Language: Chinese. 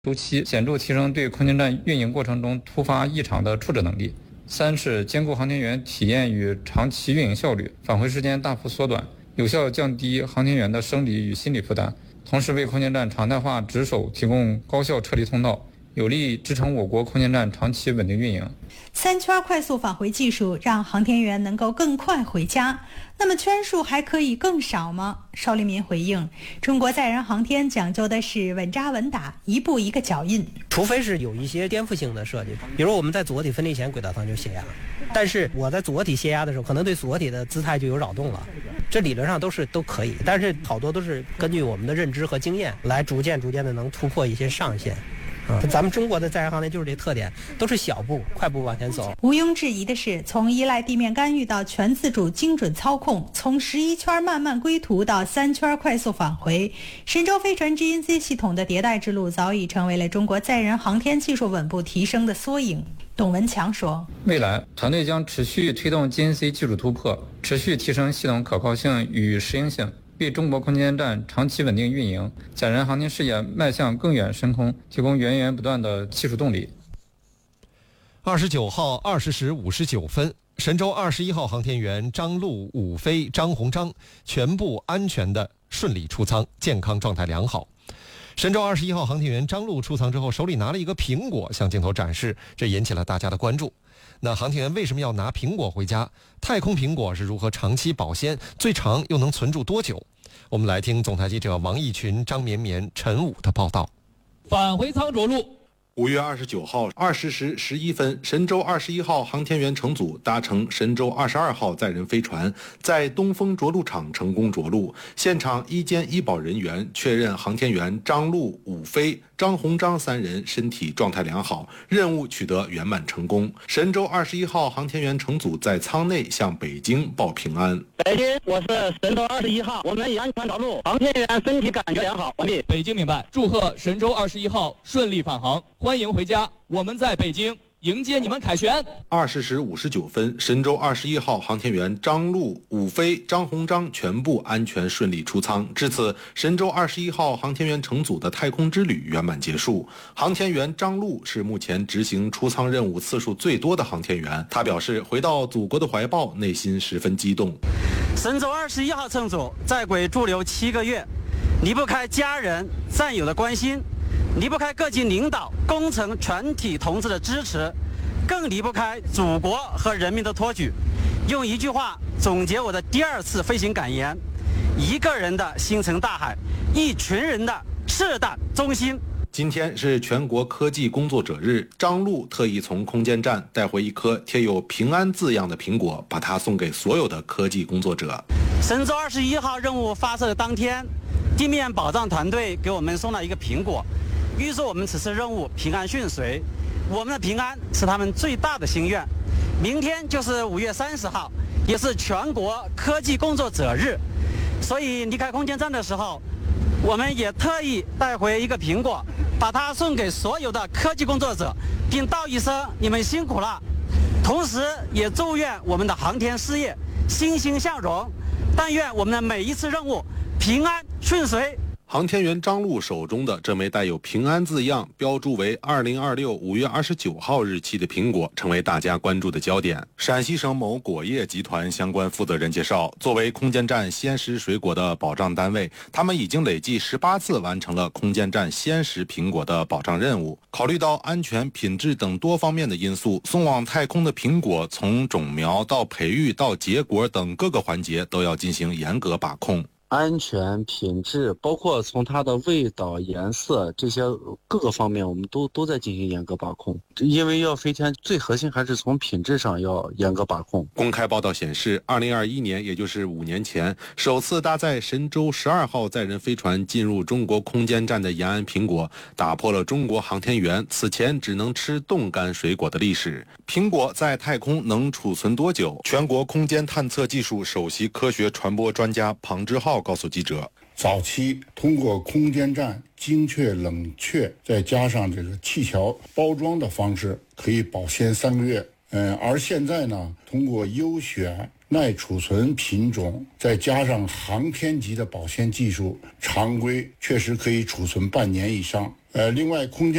初期显著提升对空间站运营过程中突发异常的处置能力。3是兼顾航天员体验与长期运营效率，返回时间大幅缩短，有效降低航天员的生理与心理负担，同时为空间站常态化值守提供高效撤离通道，有力支撑我国空间站长期稳定运营。 3圈快速返回技术让航天员能够更快回家，那么圈数还可以更少吗？邵立民回应，中国载人航天讲究的是稳扎稳打，一步一个脚印， 除非是有一些颠覆性的设计，比如我们在左体分离前轨道舱就泄压，但是我在左体泄压的时候可能对左体的姿态就有扰动了，这理论上都可以，但是好多都是根据我们的认知和经验来逐渐的能突破一些上限。咱们中国的载人航天就是这特点，都是小步快步往前走。 毋庸置疑的是，从依赖地面干预到全自主精准操控，从11圈慢慢归途到3圈快速返回，神舟飞船 GNC 系统的迭代之路早已成为了中国载人航天技术稳步提升的缩影。董文强说， 未来团队将持续推动 GNC 技术突破，持续提升系统可靠性与适应性，为中国空间站长期稳定运营、载人航天事业迈向更远深空提供源源不断的技术动力。 29号20时59分，神舟21号航天员张陆、武飞、张鸿章全部安全的顺利出舱，健康状态良好。神舟21号航天员张陆出舱之后，手里拿了一个苹果向镜头展示，这引起了大家的关注。那航天员为什么要拿苹果回家？太空苹果是如何长期保鲜？最长又能存住多久？我们来听总台记者王毅群、张绵绵、陈武的报道。 返回舱着陆。 5月29号20时11分，神舟21号航天员乘组搭乘神舟22号载人飞船，在东风着陆场成功着陆。现场医监医保人员确认航天员张陆、武飞、张鸿章3人身体状态良好，任务取得圆满成功。神舟21号航天员乘组在舱内向北京报平安。 北京，我是神舟21号，我们已安全着陆，航天员身体感觉良好，完毕。 北京明白，祝贺神舟21号顺利返航，欢迎回家，我们在北京迎接你们凯旋。 20时59分，神舟21号航天员张陆、武飞、张鸿章全部安全顺利出舱。至此，神舟21号航天员乘组的太空之旅圆满结束。航天员张陆是目前执行出舱任务次数最多的航天员。他表示，回到祖国的怀抱，内心十分激动。 神舟21号乘组在轨驻留7个月，离不开家人、战友的关心，离不开各级领导、工程全体同志的支持，更离不开祖国和人民的托举。用一句话总结我的第2次飞行感言：一个人的星辰大海，一群人的赤胆忠心。 今天是全国科技工作者日，张陆特意从空间站带回一颗贴有平安字样的苹果，把它送给所有的科技工作者。 神舟21号任务发射的当天，地面保障团队给我们送了一个苹果，预祝我们此次任务平安顺遂。我们的平安是他们最大的心愿。明天就是5月30号，也是全国科技工作者日，所以离开空间站的时候，我们也特意带回一个苹果，把它送给所有的科技工作者，并道一声你们辛苦了。同时也祝愿我们的航天事业欣欣向荣，但愿我们的每一次任务平安顺遂。 航天员张陆手中的这枚带有平安字样、标注为2026 5月29号日期的苹果，成为大家关注的焦点。陕西省某果业集团相关负责人介绍，作为空间站鲜食水果的保障单位，他们已经累计18次完成了空间站鲜食苹果的保障任务。考虑到安全、品质等多方面的因素，送往太空的苹果从种苗到培育到结果等各个环节都要进行严格把控。 安全、品质，包括从它的味道、颜色这些各个方面，我们都在进行严格把控。因为要飞天，最核心还是从品质上要严格把控。 公开报道显示，2021年，也就是5年前，首次搭载神舟12号载人飞船进入中国空间站的延安苹果，打破了中国航天员此前只能吃冻干水果的历史。苹果在太空能储存多久？全国空间探测技术首席科学传播专家庞之浩告诉记者， 早期通过空间站精确冷却，再加上这个气条包装的方式，可以保鲜3个月。而现在呢，通过优选耐储存品种，再加上航天级的保鲜技术，常规确实可以储存半年以上。 另外空间